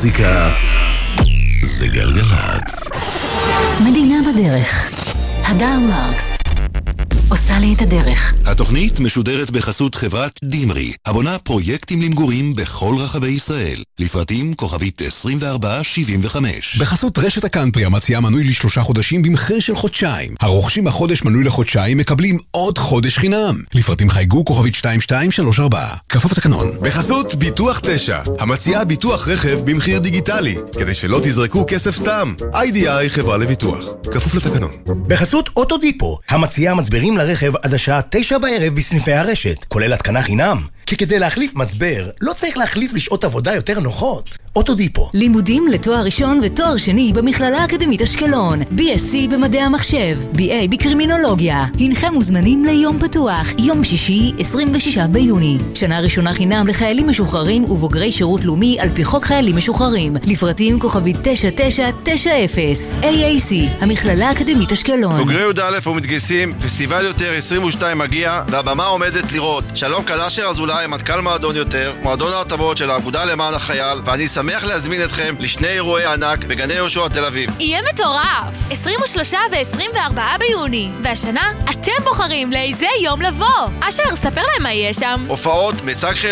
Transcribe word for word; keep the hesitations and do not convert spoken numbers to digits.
המוזיקה זה גלגלצ. מדינה בדרך. הדר מרקס עושה לי את הדרך. התוכנית משודרת בחסות חברת דימרי, הבונה פרויקטים למגורים בכל רחבי ישראל. לפרטים כוכבית עשרים וארבע שבעים וחמש. בחסות רשת הקאנטרי המציעה מנוי לשלושה חודשים במחיר של חודשיים. הרוכשים בחודש מנוי לחודשיים מקבלים עוד חודש חינם. לפרטים חייגו כוכבית שתיים שתיים שלוש ארבע. כפוף לתקנון. בחסות ביטוח תשע, המציעה ביטוח רכב במחיר דיגיטלי, כדי שלא תזרקו כסף סתם. איי די איי חברה לביטוח. כפוף לתקנון. בחסות אוטודיפו, המציעה מצברים לרכב עד השעה תשע בערב בסניפי הרשת, כולל התקנה חינם. כי כדי להחליף מצבר, לא צריך להחליף לשעות עבודה יותר נוחות. אוטודיפו. לימודים לתואר ראשון ותואר שני במכללה האקדמית אשקלון. בי אס סי במדעי המחשב, בי איי בקרימינולוגיה. הנכם מוזמנים ליום פתוח, יום שישי, עשרים ושישה ביוני. שנה ראשונה חינם לחיילים משוחררים ובוגרי שירות לאומי על פי חוק חיילים משוחררים. לפרטים כוכבית תשע תשע תשע אפס. איי איי סי, המכללה האקדמית אשקלון. בוגרי י"א ומתגייסים, פסטיבל יותר עשרים ושתיים מגיע, והבמה עומדת לראות. שלום קלאשר אזולאי, מנכ"ל מועדון יותר, מועדון ההטבות של האגודה למען החייל, ואני שמח להזמין אתכם לשני אירועי ענק בגני יהושע תל אביב. יהיה מטורף! עשרים ושלושה ועשרים וארבעה ביוני, והשנה אתם בוחרים לאיזה יום לבוא. אשר, ספר להם מה יהיה שם. הופעות, מצג